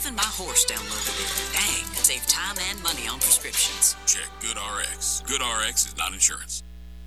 Even my horse downloaded it. Dang, save time and money on prescriptions. Check GoodRx. GoodRx is not insurance.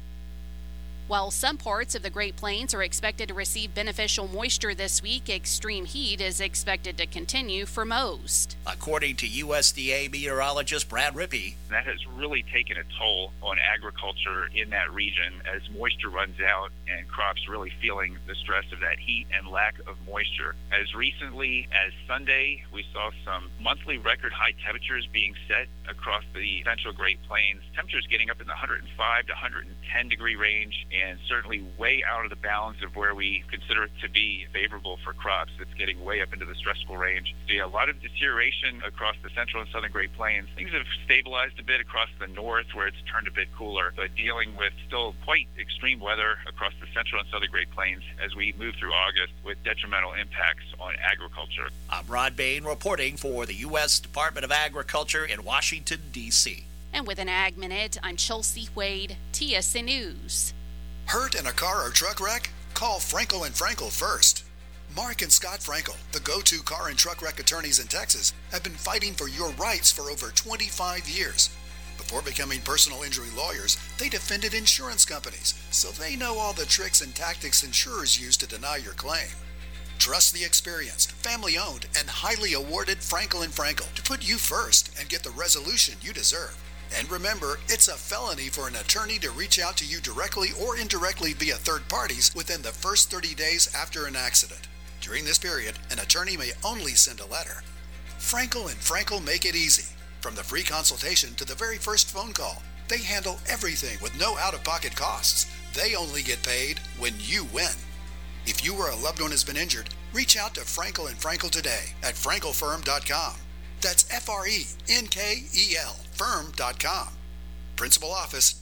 While some parts of the Great Plains are expected to receive beneficial moisture this week, extreme heat is expected to continue for most. According to USDA meteorologist Brad Rippey, that has really taken a toll on agriculture in that region as moisture runs out and crops really feeling the stress of that heat and lack of moisture. As recently as Sunday, we saw some monthly record high temperatures being set across the central Great Plains. Temperatures getting up in the 105 to 110 degree range, and certainly way out of the bounds of where we consider it to be favorable for crops. It's getting way up into the stressful range. So a lot of deterioration across the central and southern Great Plains. Things have stabilized a bit across the north where it's turned a bit cooler, but dealing with still quite extreme weather across the central and southern Great Plains as we move through August with detrimental impacts on agriculture. I'm Rod Bain reporting for the U.S. Department of Agriculture in Washington, D.C. And with an Ag Minute, I'm Chelsea Wade, TSN News. Hurt in a car or truck wreck? Call Frankel and Frankel first. Mark and Scott Frankel, the go-to car and truck wreck attorneys in Texas, have been fighting for your rights for over 25 years. Before becoming personal injury lawyers, they defended insurance companies, so they know all the tricks and tactics insurers use to deny your claim. Trust the experienced, family-owned, and highly awarded Frankel and Frankel to put you first and get the resolution you deserve. And remember, it's a felony for an attorney to reach out to you directly or indirectly via third parties within the first 30 days after an accident. During this period, an attorney may only send a letter. Frankel and Frankel make it easy. From the free consultation to the very first phone call, they handle everything with no out-of-pocket costs. They only get paid when you win. If you or a loved one has been injured, reach out to Frankel and Frankel today at frankelfirm.com. That's F-R-E-N-K-E-L firm.com. Principal office